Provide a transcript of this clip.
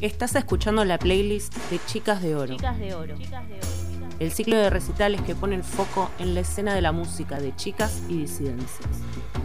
Estás escuchando la playlist de Chicas de Oro. El ciclo de recitales que pone el foco en la escena de la música de chicas y disidencias.